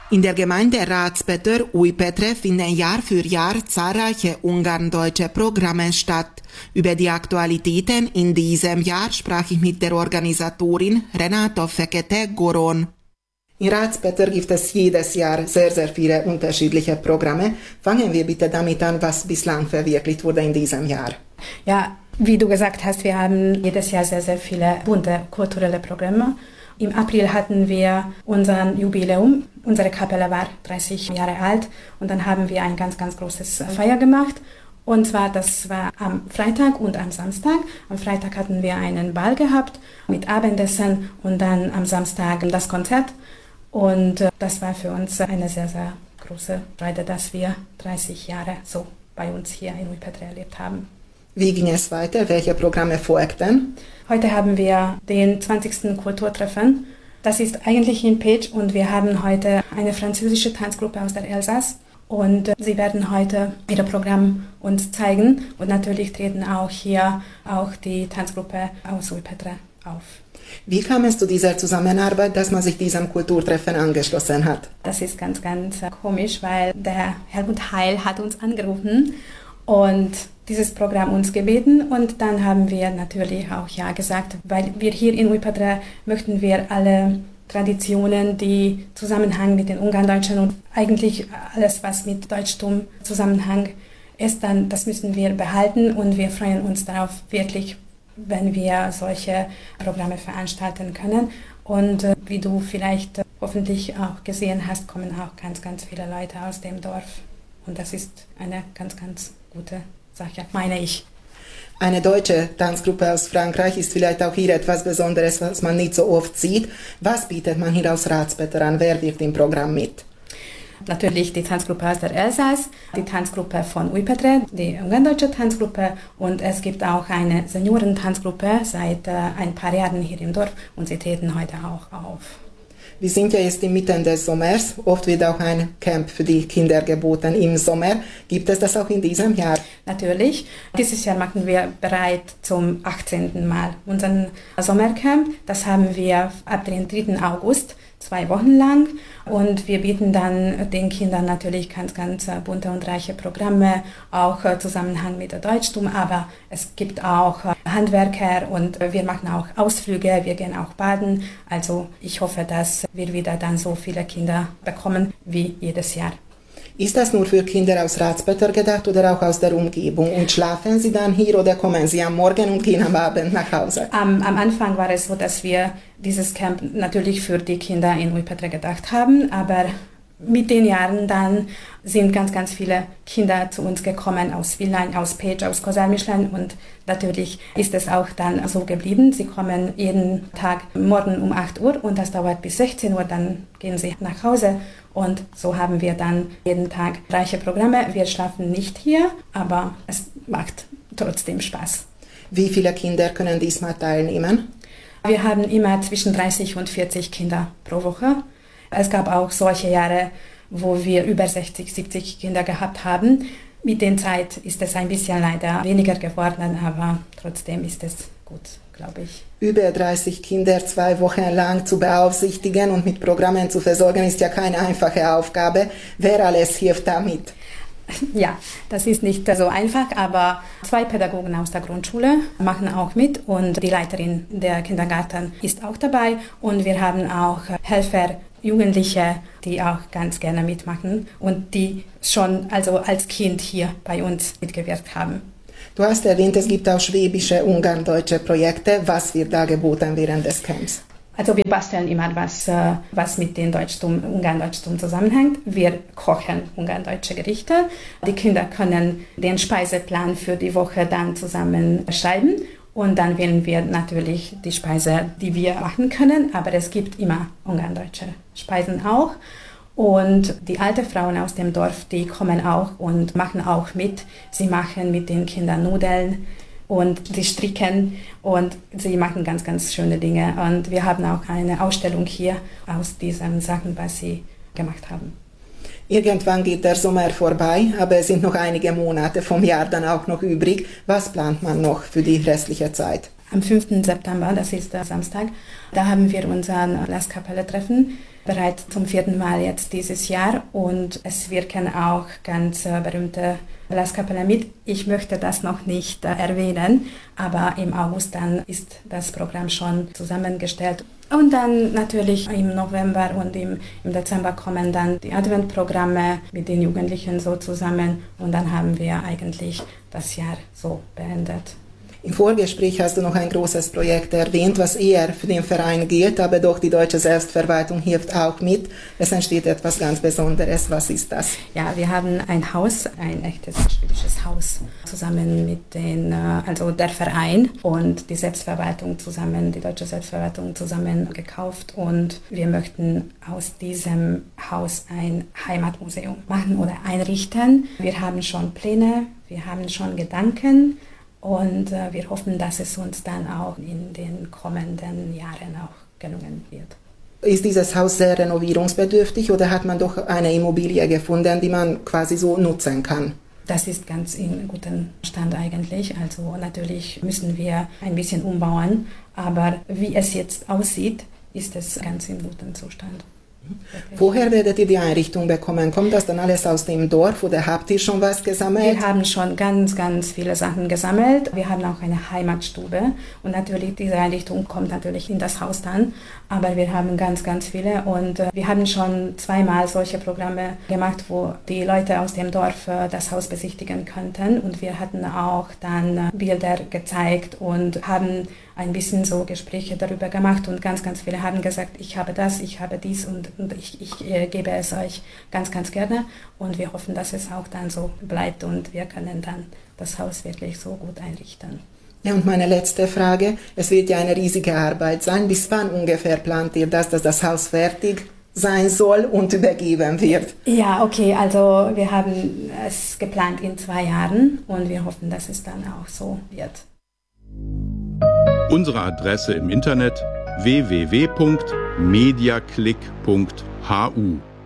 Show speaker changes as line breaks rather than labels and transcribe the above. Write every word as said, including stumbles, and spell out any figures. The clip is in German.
In der Gemeinde Rácz-Peter Újpetre finden Jahr für Jahr zahlreiche ungarndeutsche Programme statt. Über die Aktualitäten in diesem Jahr sprach ich mit der Organisatorin Renata Fekete-Goron. In Rácz-Peter gibt es jedes Jahr sehr, sehr viele unterschiedliche Programme. Fangen wir bitte damit an, was bislang verwirklicht wurde in diesem Jahr.
Ja, wie du gesagt hast, wir haben jedes Jahr sehr, sehr viele bunte kulturelle Programme. Im April hatten wir unser Jubiläum. Unsere Kapelle war dreißig Jahre alt und dann haben wir ein ganz, ganz großes Feier gemacht. Und zwar, das war am Freitag und am Samstag. Am Freitag hatten wir einen Ball gehabt mit Abendessen und dann am Samstag das Konzert. Und das war für uns eine sehr, sehr große Freude, dass wir dreißig Jahre so bei uns hier in Újpetre erlebt haben.
Wie ging es weiter? Welche Programme folgten?
Heute haben wir den zwanzigsten Kulturtreffen. Das ist eigentlich in Pécs und wir haben heute eine französische Tanzgruppe aus der Elsass. Und sie werden heute ihr Programm uns zeigen. Und natürlich treten auch hier auch die Tanzgruppe aus Újpetre auf.
Wie kam es zu dieser Zusammenarbeit, dass man sich diesem Kulturtreffen angeschlossen hat?
Das ist ganz, ganz komisch, weil der Helmut Heil hat uns angerufen und dieses Programm uns gebeten. Und dann haben wir natürlich auch ja gesagt, weil wir hier in Újpetre möchten wir alle Traditionen, die Zusammenhang mit den Ungarndeutschen und eigentlich alles, was mit Deutschtum Zusammenhang ist, dann das müssen wir behalten und wir freuen uns darauf wirklich, wenn wir solche Programme veranstalten können. Und äh, wie du vielleicht äh, hoffentlich auch gesehen hast, kommen auch ganz, ganz viele Leute aus dem Dorf. Und das ist eine ganz, ganz gute Sache, meine ich.
Eine deutsche Tanzgruppe aus Frankreich ist vielleicht auch hier etwas Besonderes, was man nicht so oft sieht. Was bietet man hier aus Rácz-Peter an? Wer wirkt im Programm mit?
Natürlich die Tanzgruppe aus der Elsass, die Tanzgruppe von Újpetre, die ungarndeutsche Tanzgruppe und es gibt auch eine Seniorentanzgruppe seit äh, ein paar Jahren hier im Dorf und sie treten heute auch auf.
Wir sind ja jetzt inmitten des Sommers. Oft wird auch ein Camp für die Kinder geboten im Sommer. Gibt es das auch in diesem Jahr?
Natürlich. Dieses Jahr machen wir bereit zum achtzehnten Mal unseren Sommercamp. Das haben wir ab dem dritten August, zwei Wochen lang. Und wir bieten dann den Kindern natürlich ganz, ganz bunte und reiche Programme, auch äh, Zusammenhang mit der Deutschtum, aber es gibt auch äh, Handwerker und wir machen auch Ausflüge, wir gehen auch baden. Also ich hoffe, dass wir wieder dann so viele Kinder bekommen wie jedes Jahr.
Ist das nur für Kinder aus Rácz-Peter gedacht oder auch aus der Umgebung? Und schlafen sie dann hier oder kommen sie am Morgen und gehen am Abend nach Hause?
Am, am Anfang war es so, dass wir dieses Camp natürlich für die Kinder in Újpetre gedacht haben, aber mit den Jahren dann sind ganz, ganz viele Kinder zu uns gekommen aus Villain, aus Pécs, aus Kozármyslán und natürlich ist es auch dann so geblieben. Sie kommen jeden Tag morgen um acht Uhr und das dauert bis sechzehn Uhr, dann gehen sie nach Hause und so haben wir dann jeden Tag reiche Programme. Wir schlafen nicht hier, aber es macht trotzdem Spaß.
Wie viele Kinder können diesmal teilnehmen?
Wir haben immer zwischen dreißig und vierzig Kinder pro Woche. Es gab auch solche Jahre, wo wir über sechzig, siebzig Kinder gehabt haben. Mit der Zeit ist es ein bisschen leider weniger geworden, aber trotzdem ist es gut, glaube ich.
Über dreißig Kinder zwei Wochen lang zu beaufsichtigen und mit Programmen zu versorgen, ist ja keine einfache Aufgabe. Wer alles hilft damit?
Ja, das ist nicht so einfach, aber zwei Pädagogen aus der Grundschule machen auch mit und die Leiterin der Kindergarten ist auch dabei und wir haben auch Helfer, Jugendliche, die auch ganz gerne mitmachen und die schon also als Kind hier bei uns mitgewirkt haben.
Du hast erwähnt, es gibt auch schwäbische, ungarndeutsche Projekte. Was wird da geboten während des Camps?
Also wir basteln immer was, was mit dem Deutschtum, Ungarndeutschtum zusammenhängt. Wir kochen ungarndeutsche Gerichte. Die Kinder können den Speiseplan für die Woche dann zusammen schreiben. Und dann wählen wir natürlich die Speise, die wir machen können. Aber es gibt immer ungarndeutsche Speisen auch. Und die alten Frauen aus dem Dorf, die kommen auch und machen auch mit. Sie machen mit den Kindern Nudeln. Und sie stricken und sie machen ganz, ganz schöne Dinge. Und wir haben auch eine Ausstellung hier aus diesen Sachen, was sie gemacht haben.
Irgendwann geht der Sommer vorbei, aber es sind noch einige Monate vom Jahr dann auch noch übrig. Was plant man noch für die restliche Zeit?
Am fünften September, das ist der Samstag, da haben wir unser Laskapelle-Treffen. bereits zum vierten Mal jetzt dieses Jahr und es wirken auch ganz äh, berühmte Blaskapelle mit. Ich möchte das noch nicht äh, erwähnen, aber im August dann ist das Programm schon zusammengestellt. Und dann natürlich im November und im, im Dezember kommen dann die Adventprogramme mit den Jugendlichen so zusammen und dann haben wir eigentlich das Jahr so beendet.
Im Vorgespräch hast du noch ein großes Projekt erwähnt, was eher für den Verein gilt, aber doch die Deutsche Selbstverwaltung hilft auch mit. Es entsteht etwas ganz Besonderes. Was ist das?
Ja, wir haben ein Haus, ein echtes schwedisches Haus, zusammen mit den, also der Verein und die Selbstverwaltung zusammen, die Deutsche Selbstverwaltung zusammen gekauft und wir möchten aus diesem Haus ein Heimatmuseum machen oder einrichten. Wir haben schon Pläne, wir haben schon Gedanken. Und äh, wir hoffen, dass es uns dann auch in den kommenden Jahren auch gelungen wird.
Ist dieses Haus sehr renovierungsbedürftig oder hat man doch eine Immobilie gefunden, die man quasi so nutzen kann?
Das ist ganz in gutem Stand eigentlich. Also natürlich müssen wir ein bisschen umbauen, aber wie es jetzt aussieht, ist es ganz in gutem Zustand.
Woher werdet ihr die Einrichtung bekommen? Kommt das dann alles aus dem Dorf oder habt ihr schon was gesammelt?
Wir haben schon ganz, ganz viele Sachen gesammelt. Wir haben auch eine Heimatstube und natürlich diese Einrichtung kommt natürlich in das Haus dann, aber wir haben ganz, ganz viele und äh, wir haben schon zweimal solche Programme gemacht, wo die Leute aus dem Dorf äh, das Haus besichtigen könnten und wir hatten auch dann äh, Bilder gezeigt und haben ein bisschen so Gespräche darüber gemacht und ganz, ganz viele haben gesagt, ich habe das, ich habe dies und, und ich, ich äh, gebe es euch ganz, ganz gerne und wir hoffen, dass es auch dann so bleibt und wir können dann das Haus wirklich so gut einrichten.
Ja, und meine letzte Frage, es wird ja eine riesige Arbeit sein. Bis wann ungefähr plant ihr das, dass das Haus fertig sein soll und übergeben wird?
Ja, okay, also wir haben es geplant in zwei Jahren und wir hoffen, dass es dann auch so wird.
Unsere Adresse im Internet w w w punkt mediaclick punkt h u